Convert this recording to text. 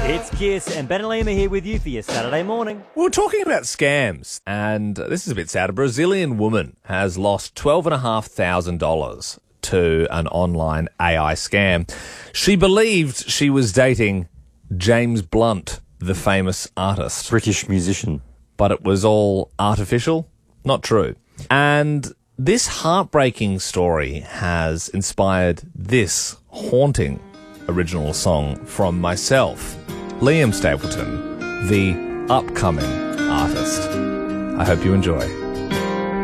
It's Kiss and Ben and Liam are here with you for your Saturday morning. We're talking about scams, and this is a bit sad. A Brazilian woman has lost $12,500 to an online AI scam. She believed she was dating James Blunt, the famous artist. British musician. But it was all artificial. Not true. And this heartbreaking story has inspired this haunting original song from myself, Liam Stapleton, the upcoming artist. I hope you enjoy.